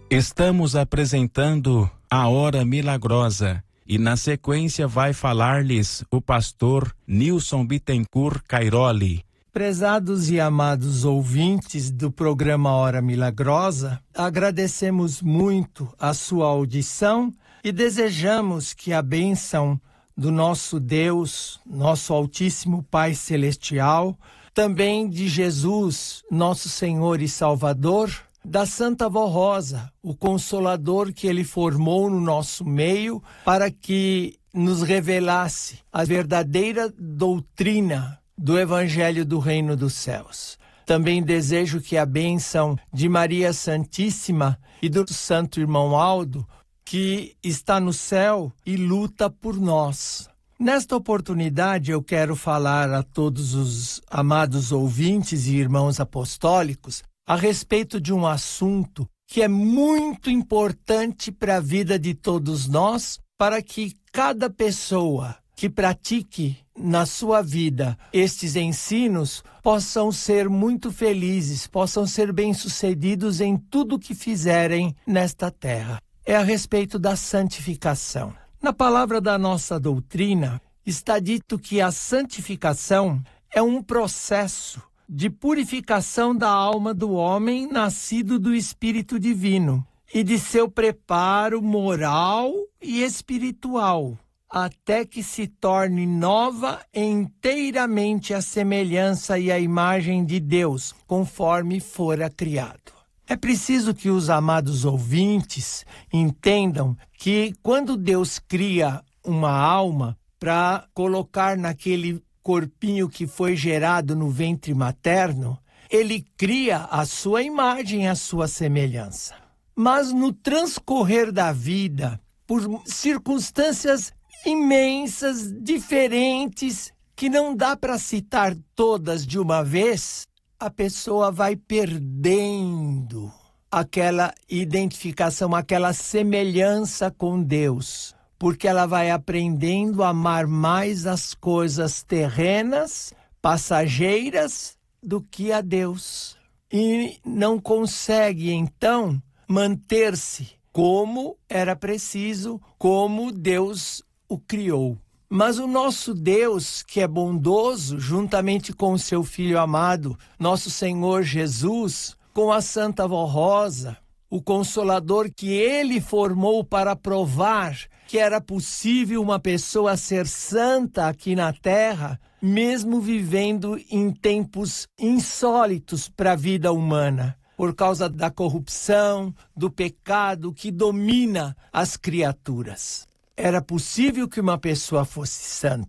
Estamos apresentando a Hora Milagrosa e na sequência vai falar-lhes o pastor Nilson Bittencourt Cairoli. Prezados e amados ouvintes do programa Hora Milagrosa, agradecemos muito a sua audição e desejamos que a bênção do nosso Deus, nosso Altíssimo Pai Celestial, também de Jesus, nosso Senhor e Salvador, da Santa Vó Rosa, o Consolador que Ele formou no nosso meio para que nos revelasse a verdadeira doutrina do Evangelho do Reino dos Céus. Também desejo que a bênção de Maria Santíssima e do Santo Irmão Aldo, que está no céu e luta por nós. Nesta oportunidade eu quero falar a todos os amados ouvintes e irmãos apostólicos a respeito de um assunto que é muito importante para a vida de todos nós, para que cada pessoa que pratique na sua vida estes ensinos possam ser muito felizes, possam ser bem-sucedidos em tudo que fizerem nesta terra. É a respeito da santificação. Na palavra da nossa doutrina, está dito que a santificação é um processo de purificação da alma do homem nascido do Espírito Divino e de seu preparo moral e espiritual, até que se torne nova e inteiramente a semelhança e a imagem de Deus, conforme fora criado. É preciso que os amados ouvintes entendam que quando Deus cria uma alma para colocar naquele corpinho que foi gerado no ventre materno, Ele cria a sua imagem, a sua semelhança. Mas no transcorrer da vida, por circunstâncias imensas, diferentes, que não dá para citar todas de uma vez, a pessoa vai perdendo aquela identificação, aquela semelhança com Deus, porque ela vai aprendendo a amar mais as coisas terrenas, passageiras, do que a Deus. E não consegue, então, manter-se como era preciso, como Deus o criou. Mas o nosso Deus, que é bondoso, juntamente com o seu Filho amado, nosso Senhor Jesus, com a Santa Vó Rosa, o Consolador que Ele formou para provar que era possível uma pessoa ser santa aqui na Terra, mesmo vivendo em tempos insólitos para a vida humana, por causa da corrupção, do pecado que domina as criaturas. Era possível que uma pessoa fosse santa.